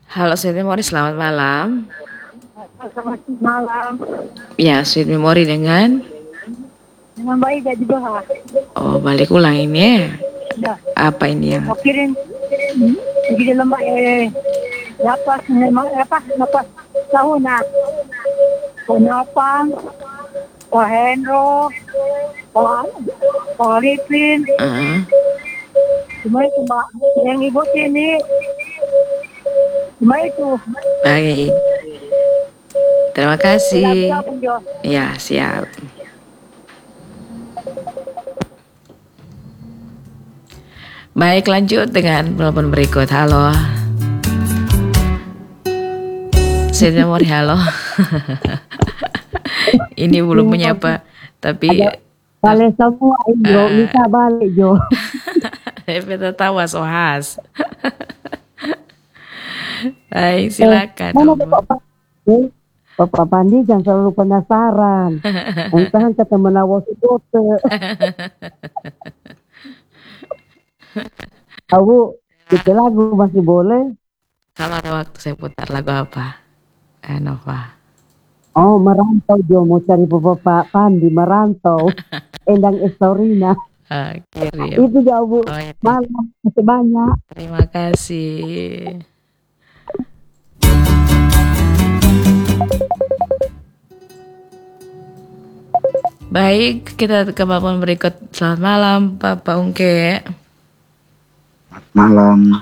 Halo Sweet Memory, selamat malam. Selamat malam. Ya, Sweet Memory Dengan baik gak dibahas. Oh, balik ulang ini ya. Ya, Apa ini yang mau kirim di dalam lapas lapas tahu nak. Kenapa? Pak Hendro, Pak Ripin, Ah, cuma itu mbak yang ibu ini, cuma itu. baik. Terima kasih. Lagu Jo. Ya, siap. Baik, lanjut dengan telepon berikut. Halo. Sweet Memory, halo. Ini belum menyapa, tapi Balik semua Jo, bisa balik Jo. kita tawa sohas. Baik, silakan. Mana Om. Bapak Pandi jangan selalu penasaran. Entah kata menawas itu. Tahu kita lagu masih boleh. Kalau ada waktu saya putar lagu apa? Nova. Oh merantau Jo, mau cari Bapak Pandi merantau. Endang Estorina. Kirim. Itu jauh Bu. Oh, ya. Malam masih banyak. Terima kasih. Baik, kita ke telepon berikut. Selamat malam, Bapak Ungke. Malam.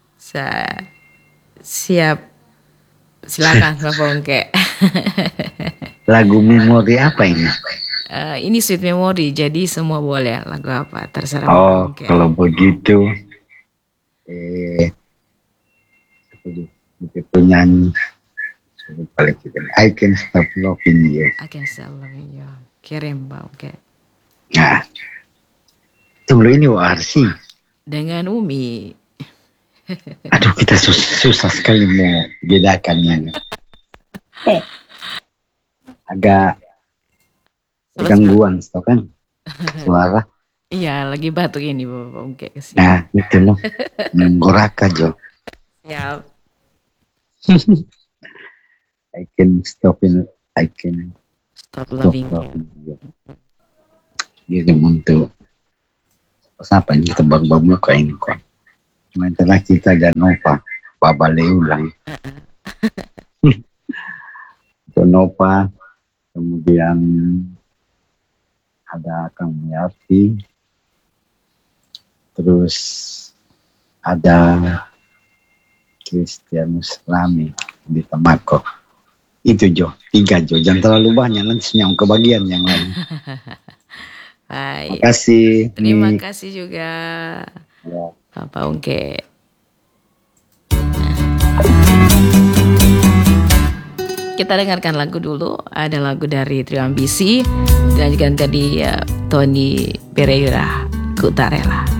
Siap. Silakan, Bapak Ungke. Lagu memori apa ini? Ini Sweet Memory, jadi semua boleh. Lagu apa? Terserah Oh, Bapak Ungke. kalau begitu, itu penyanyi paling kita. I Can Stop Loving You. I Can Stop Loving You. Kirim, Bapak Ungke. Nah, sebelum ini Warsi. Dengan Umi. Aduh, kita susah sekali mau bedakannya. Agak gangguan, tau kan? Suara. Iya, lagi batuk ini Bapak Ungke kesini. Nah, itu loh. Menggoraka, Jo. Siap. I can stop Stop loving you. loving you. Dia untuk apa ini tebak-tebak muka ini kok. Cuma telah kita dan Nova babale ulang. Itu Nova, kemudian ada Kang Miarti, terus ada Kristianus Lami di Temako. Itu Jo, 3 Jo, jangan terlalu banyak nanti senyum kebagian yang lain. Baik. Terima kasih. Terima kasih juga Ya. Bapak Ungke. Kita dengarkan lagu dulu. Ada lagu dari Trio Ambisi dan juga tadi Tony Pereira, Ku Tak Rela.